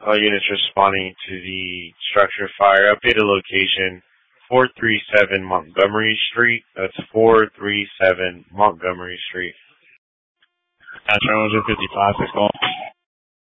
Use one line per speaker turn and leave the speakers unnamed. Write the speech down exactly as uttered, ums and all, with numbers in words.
All units responding to the structure fire. Updated location, four three seven Montgomery Street. That's four three seven Montgomery Street.
Astro one fifty-five, six call.